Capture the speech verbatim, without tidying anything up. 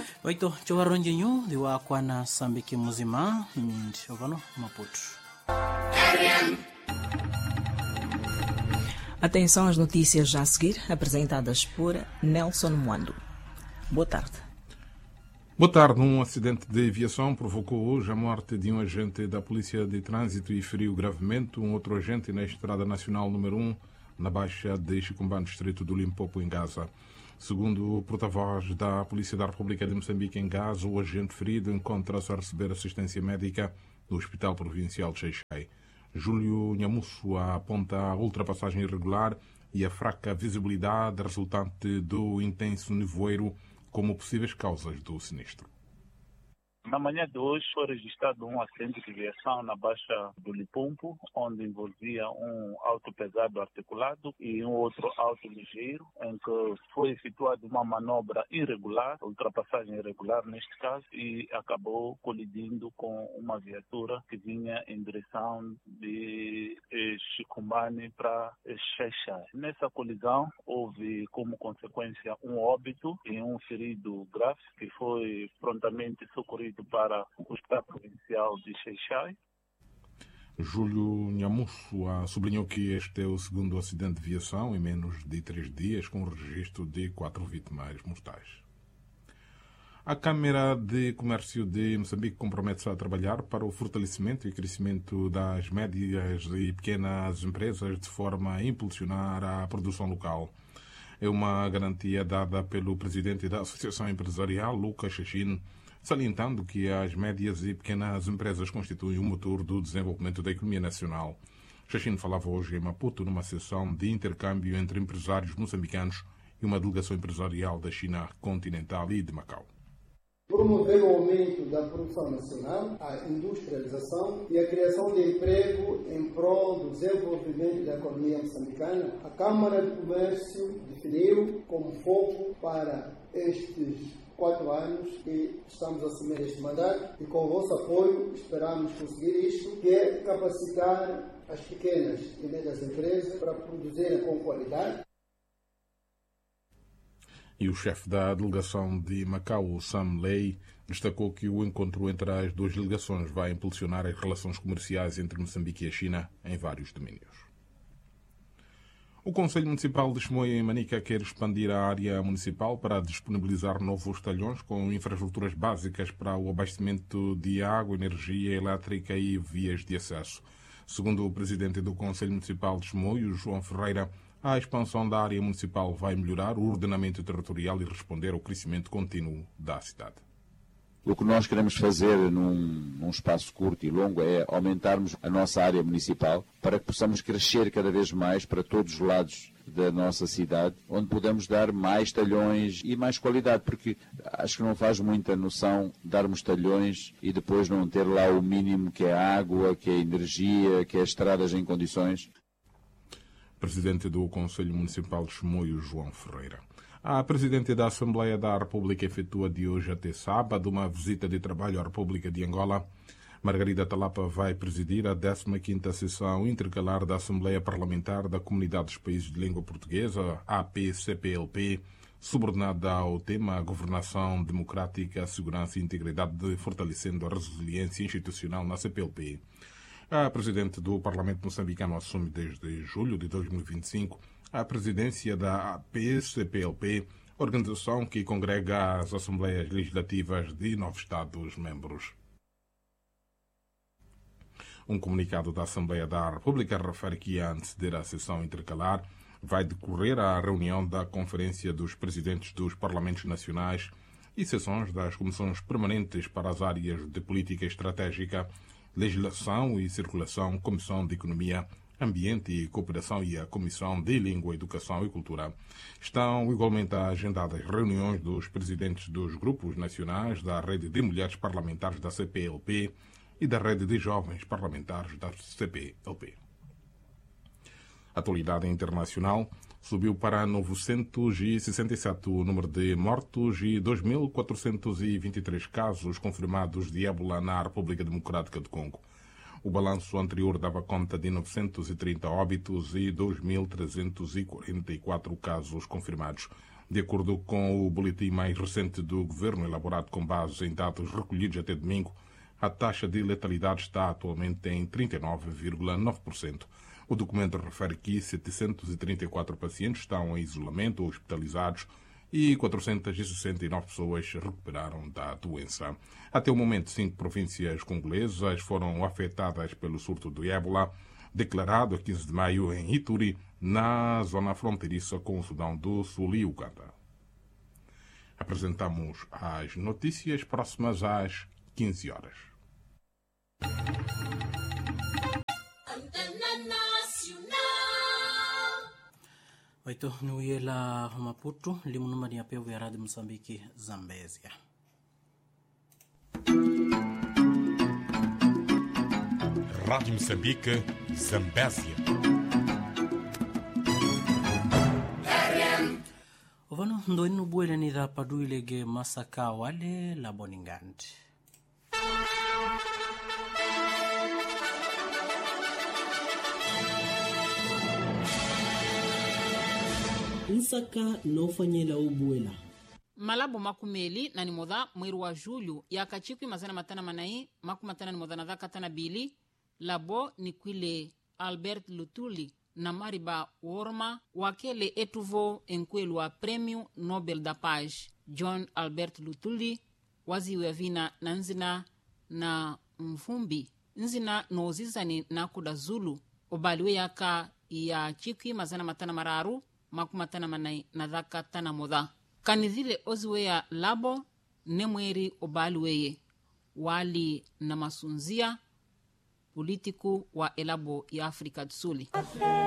Oito chowaronjenyu liwa kwana sambiki muzima chovano Maputo. Atenção às notícias já a seguir, apresentadas por Nelson Mwando. Boa tarde. Boa tarde. Um acidente de aviação provocou hoje a morte de um agente da Polícia de Trânsito e feriu gravemente um outro agente na Estrada Nacional número um, na Baixa de Chicombane, distrito do Limpopo, em Gaza. Segundo o porta-voz da Polícia da República de Moçambique em Gaza, o agente ferido encontra-se a receber assistência médica no Hospital Provincial de Xai-Xai. Júlio Nhamusso aponta a ultrapassagem irregular e a fraca visibilidade resultante do intenso nevoeiro como possíveis causas do sinistro. Na manhã de hoje foi registrado um acidente de aviação na Baixa do Lipumpo, onde envolvia um auto pesado articulado e um outro auto ligeiro, em que foi efetuada uma manobra irregular, ultrapassagem irregular neste caso, e acabou colidindo com uma viatura que vinha em direção de Chicombane para Xai-Xai. Nessa colisão houve como consequência um óbito e um ferido grave que foi prontamente socorrido para o Hospital Provincial de Xai-Xai. Júlio Nhamusso sublinhou que este é o segundo acidente de aviação em menos de três dias, com o registro de quatro vítimas mortais. A Câmara de Comércio de Moçambique compromete-se a trabalhar para o fortalecimento e crescimento das médias e pequenas empresas de forma a impulsionar a produção local. É uma garantia dada pelo presidente da Associação Empresarial, Lucas Chachine, salientando que as médias e pequenas empresas constituem o motor do desenvolvimento da economia nacional. Chachine falava hoje em Maputo numa sessão de intercâmbio entre empresários moçambicanos e uma delegação empresarial da China continental e de Macau. Promover o aumento da produção nacional, a industrialização e a criação de emprego em prol do desenvolvimento da economia moçambicana, a Câmara de Comércio definiu como foco para estes quatro anos que estamos a assumir este mandato e com o vosso apoio esperamos conseguir isto, que é capacitar as pequenas e médias empresas para produzirem com qualidade. E o chefe da delegação de Macau, Sam Lei, destacou que o encontro entre as duas delegações vai impulsionar as relações comerciais entre Moçambique e a China em vários domínios. O Conselho Municipal de Chimoio, em Manica, quer expandir a área municipal para disponibilizar novos talhões com infraestruturas básicas para o abastecimento de água, energia elétrica e vias de acesso. Segundo o presidente do Conselho Municipal de Chimoio, João Ferreira, a expansão da área municipal vai melhorar o ordenamento territorial e responder ao crescimento contínuo da cidade. O que nós queremos fazer num, num espaço curto e longo é aumentarmos a nossa área municipal para que possamos crescer cada vez mais para todos os lados da nossa cidade, onde podemos dar mais talhões e mais qualidade, porque acho que não faz muita noção darmos talhões e depois não ter lá o mínimo que é a água, que é a energia, que é as estradas em condições. Presidente do Conselho Municipal de Chimoio, João Ferreira. A Presidente da Assembleia da República efetua de hoje até sábado uma visita de trabalho à República de Angola. Margarida Talapa vai presidir a décima quinta sessão intercalar da Assembleia Parlamentar da Comunidade dos Países de Língua Portuguesa, A P C P L P, subordinada ao tema Governação Democrática, Segurança e Integridade, fortalecendo a resiliência institucional na C P L P. A Presidente do Parlamento moçambicano assume desde julho de dois mil e vinte e cinco a presidência da A P C P L P, organização que congrega as Assembleias Legislativas de nove Estados-membros. Um comunicado da Assembleia da República refere que, a anteceder a sessão intercalar, vai decorrer a reunião da Conferência dos Presidentes dos Parlamentos Nacionais e sessões das Comissões Permanentes para as áreas de Política Estratégica, Legislação e Circulação, Comissão de Economia, Ambiente e Cooperação e a Comissão de Língua, Educação e Cultura. Estão igualmente agendadas reuniões dos presidentes dos grupos nacionais da Rede de Mulheres Parlamentares da C P L P e da Rede de Jovens Parlamentares da C P L P. Atualidade internacional: subiu para novecentos e sessenta e sete o número de mortos e dois mil quatrocentos e vinte e três casos confirmados de ébola na República Democrática do Congo. O balanço anterior dava conta de novecentos e trinta óbitos e dois mil trezentos e quarenta e quatro casos confirmados. De acordo com o boletim mais recente do governo, elaborado com base em dados recolhidos até domingo, a taxa de letalidade está atualmente em trinta e nove vírgula nove por cento. O documento refere que setecentos e trinta e quatro pacientes estão em isolamento ou hospitalizados e quatrocentas e sessenta e nove pessoas recuperaram da doença. Até o momento, cinco províncias congolesas foram afetadas pelo surto do ébola, declarado a quinze de maio em Ituri, na zona fronteiriça com o Sudão do Sul e Uganda. Apresentamos as notícias próximas às quinze horas. Waito niuyela Maputo, limu numari ya pevu ya Rádio Moçambique, Zambésia. Rádio Moçambique, Zambésia. Ovano ndoini nubuele ni dha paduilege masaka wale la boningandi. Nsaka nofanyela ubuela malabo makumeli na ni modha mweru wa julho yakachikwi mazana matana manai makumatana ni modha na dhaka tana bili labo ni kwile Albert Lutuli na mariba worma wakele etuvo enkwelu wa Prêmio Nobel da Paz John Albert Lutuli waziwe vina na nzina na mfumbi nzina nozizani na kuda Zulu obaliwe yaka ya chikwi mazana matana mararu makumatana manai na dhaka tana modha kanizile oziweya labo nemweri obaliweye wali na masunzia politiku wa elabo ya Afrika Kusuli.